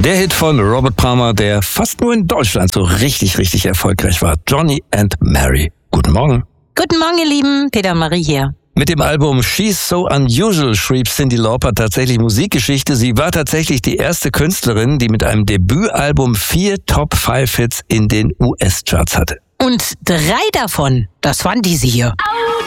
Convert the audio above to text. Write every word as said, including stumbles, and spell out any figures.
Der Hit von Robert Palmer, der fast nur in Deutschland so richtig, richtig erfolgreich war. Johnny and Mary. Guten Morgen. Guten Morgen, ihr Lieben. Peter und Marie hier. Mit dem Album She's So Unusual schrieb Cyndi Lauper tatsächlich Musikgeschichte. Sie war tatsächlich die erste Künstlerin, die mit einem Debütalbum vier Top fünf Hits in den U S-Charts hatte. Und drei davon, das waren diese hier.